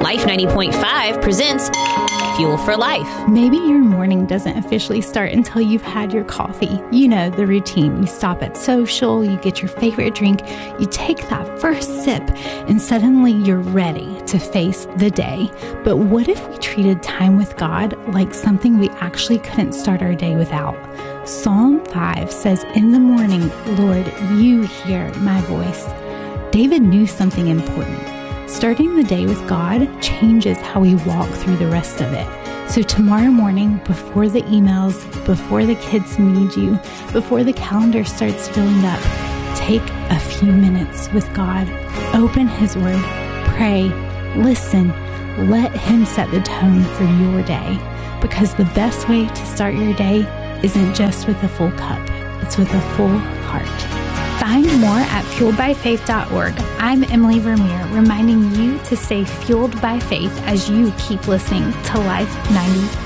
Life 90.5 presents Fuel for Life. Maybe your morning doesn't officially start until you've had your coffee. You know, the routine. You stop at social, you get your favorite drink, you take that first sip, and suddenly you're ready to face the day. But what if we treated time with God like something we actually couldn't start our day without? Psalm 5 says, "In the morning, Lord, you hear my voice." David knew something important. Starting the day with God changes how we walk through the rest of it. So tomorrow morning, before the emails, before the kids need you, before the calendar starts filling up, take a few minutes with God. Open His Word, pray, listen, let Him set the tone for your day. Because the best way to start your day isn't just with a full cup, it's with a full heart. Find more at fueledbyfaith.org. I'm Emily Vermeer, reminding you to stay fueled by faith as you keep listening to Life 90.